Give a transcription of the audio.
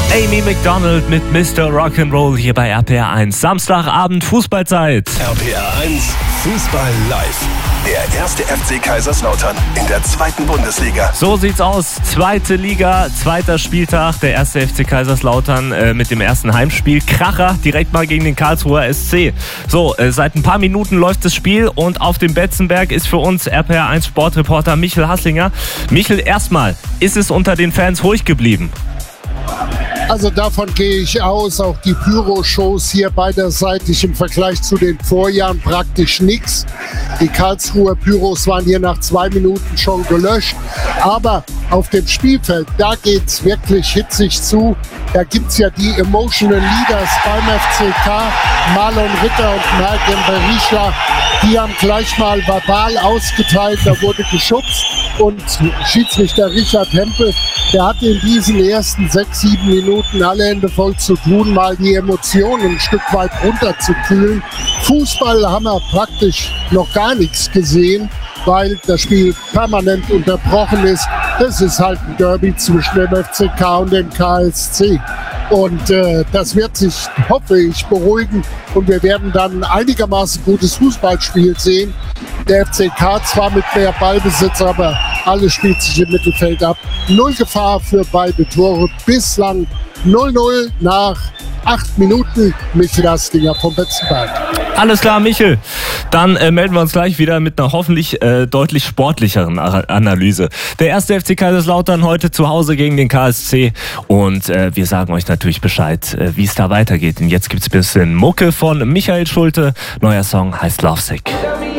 Amy Macdonald mit Mr. Rock'n'Roll hier bei RPR 1. Samstagabend Fußballzeit. RPR 1 Fußball live. Der erste FC Kaiserslautern in der 2. Bundesliga. So sieht's aus. 2. Liga, 2. Spieltag. Der erste FC Kaiserslautern mit dem ersten Heimspiel. Kracher direkt mal gegen den Karlsruher SC. So, seit ein paar Minuten läuft das Spiel und auf dem Betzenberg ist für uns RPR 1 Sportreporter Michel Hasslinger. Michel, erstmal, ist es unter den Fans ruhig geblieben? Also davon gehe ich aus. Auch die Pyro-Shows hier beiderseitig im Vergleich zu den Vorjahren praktisch nichts. Die Karlsruher Pyros waren hier nach 2 Minuten schon gelöscht. Aber auf dem Spielfeld, da geht es wirklich hitzig zu. Da gibt es ja die Emotional Leaders beim FCK, Marlon Ritter und Mergen Berisha. Die haben gleich mal verbal ausgeteilt, da wurde geschubst. Und Schiedsrichter Richard Hempel, der hatte in diesen ersten 6, 7 Minuten alle Hände voll zu tun, mal die Emotionen ein Stück weit runterzukühlen. Fußball haben wir praktisch noch gar nichts gesehen, weil das Spiel permanent unterbrochen ist. Das ist halt ein Derby zwischen dem FCK und dem KSC. Und das wird sich, hoffe ich, beruhigen und wir werden dann einigermaßen gutes Fußballspiel sehen. Der FCK zwar mit mehr Ballbesitz, aber alles spielt sich im Mittelfeld ab. 0 Gefahr für beide Tore. Bislang 0-0 nach 8 Minuten. Michel Hasslinger vom Betzenberg. Alles klar, Michel. Dann melden wir uns gleich wieder mit einer hoffentlich deutlich sportlicheren Analyse. Der erste FC Kaiserslautern heute zu Hause gegen den KSC. Und wir sagen euch natürlich Bescheid, wie es da weitergeht. Und jetzt gibt es ein bisschen Mucke von Michael Schulte. Neuer Song heißt Lovesick.